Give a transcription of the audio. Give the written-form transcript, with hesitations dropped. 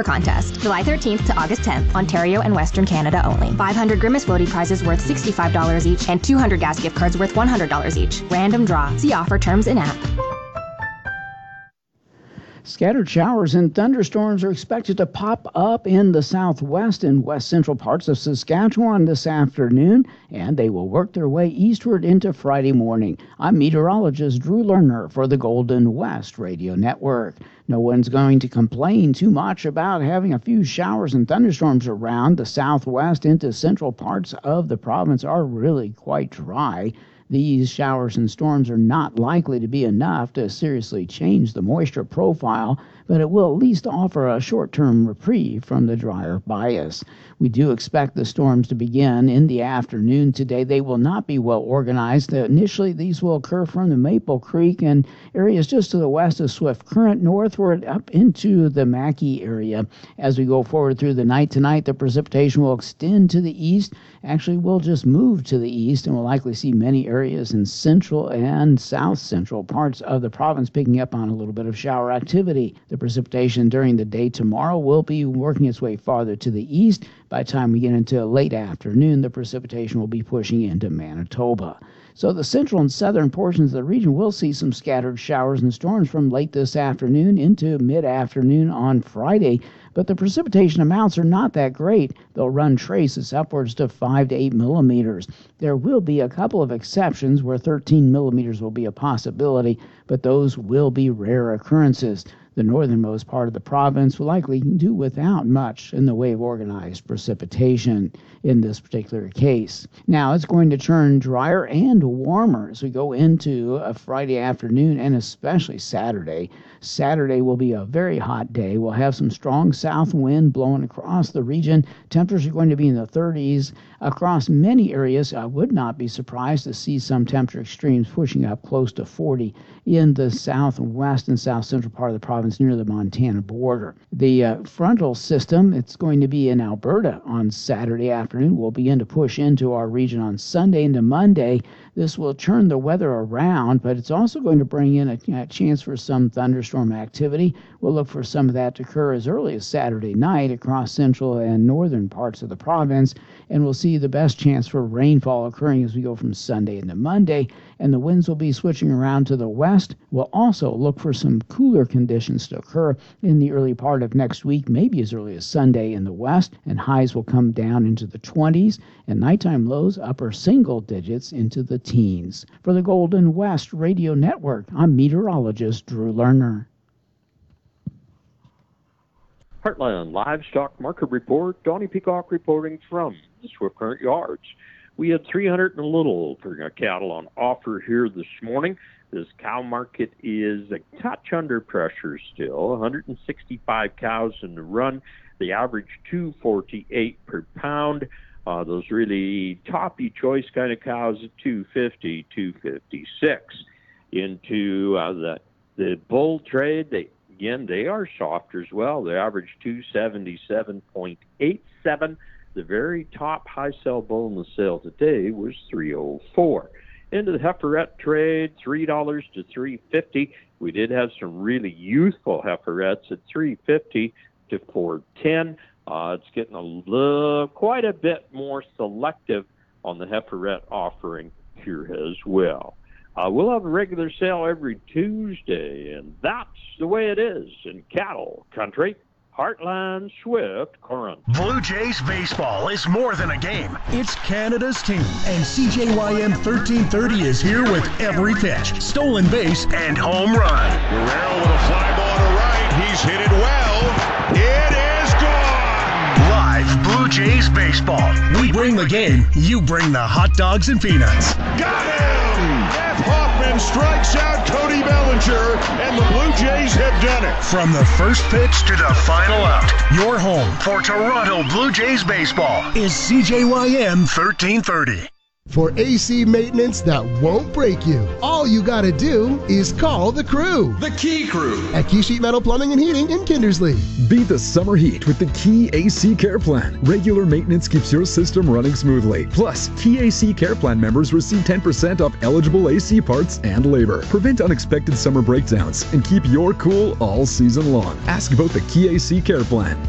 for contest. July 13th to August 10th, Ontario and Western Canada only. 500 Grimace floaty prizes worth $65 each and 200 gas gift cards worth $100 each. Random draw. See offer terms in app. Scattered showers and thunderstorms are expected to pop up in the southwest and west central parts of Saskatchewan this afternoon, and they will work their way eastward into Friday morning. I'm meteorologist Drew Lerner for the Golden West Radio Network. No one's going to complain too much about having a few showers and thunderstorms around. The southwest into central parts of the province are really quite dry. These showers and storms are not likely to be enough to seriously change the moisture profile, but it will at least offer a short-term reprieve from the drier bias. We do expect the storms to begin in the afternoon today. They will not be well organized. Initially, these will occur from the Maple Creek and areas just to the west of Swift Current, northward up into the Mackay area. As we go forward through the night tonight, the precipitation will extend to the east. Actually, we'll just move to the east, and we'll likely see many areas in central and south central parts of the province picking up on a little bit of shower activity. The precipitation during the day tomorrow will be working its way farther to the east. By the time we get into late afternoon, the precipitation will be pushing into Manitoba. So the central and southern portions of the region will see some scattered showers and storms from late this afternoon into mid-afternoon on Friday. But the precipitation amounts are not that great. They'll run traces upwards to 5 to 8 millimeters. There will be a couple of exceptions where 13 millimeters will be a possibility, but those will be rare occurrences. The northernmost part of the province will likely do without much in the way of organized precipitation in this particular case. Now, it's going to turn drier and warmer as we go into a Friday afternoon and especially Saturday. Saturday will be a very hot day. We'll have some strong south wind blowing across the region. Temperatures are going to be in the 30s across many areas. I would not be surprised to see some temperature extremes pushing up close to 40 in the southwest and south central part of the province near the Montana border. The frontal system, it's going to be in Alberta on Saturday afternoon. We'll begin to push into our region on Sunday into Monday. This will turn the weather around, but it's also going to bring in a chance for some thunderstorm activity. We'll look for some of that to occur as early as Saturday night across central and northern parts of the province, and we'll see the best chance for rainfall occurring as we go from Sunday into Monday, and the winds will be switching around to the west. We'll also look for some cooler conditions to occur in the early part of next week, maybe as early as Sunday in the west, and highs will come down into the 20s, and nighttime lows upper single digits into the teens. For the Golden West Radio Network, I'm meteorologist Drew Lerner. Heartland Livestock Market Report. Donnie Peacock reporting from the Swift Current Yards. We had 300 and a little for cattle on offer here this morning. This cow market is a touch under pressure still. 165 cows in the run. The average $2.48 per pound. Those really toppy choice kind of cows at $2.50, $2.56. Into the bull trade, they are softer as well. They average $277.87. The very top high sell bull in the sale today was $304. Into the heiferette trade, $3 to $3.50. We did have some really youthful heiferettes at $3.50 to $4.10. It's getting quite a bit more selective on the heiferette offering here as well. We'll have a regular sale every Tuesday, and that's the way it is in cattle country. Heartland Swift Current. Blue Jays baseball is more than a game. It's Canada's team. And CJYM 1330 is here with every pitch, stolen base, and home run. Guerrero with a fly ball to right. He's hit it well. It is gone. Live Blue Jays baseball. We bring the game. You bring the hot dogs and peanuts. Got him! Jeff Hoffman strikes out Cody Bellinger, and the Blue Jays have done it. From the first pitch to the final out, your home for Toronto Blue Jays baseball is CJYM 1330. For AC maintenance that won't break you, all you gotta do is call the crew. The Key Crew at Key Sheet Metal Plumbing and Heating in Kindersley. Beat the summer heat with the Key AC Care Plan. Regular maintenance keeps your system running smoothly. Plus, Key AC Care Plan members receive 10% off eligible AC parts and labor. Prevent unexpected summer breakdowns and keep your cool all season long. Ask about the Key AC Care Plan.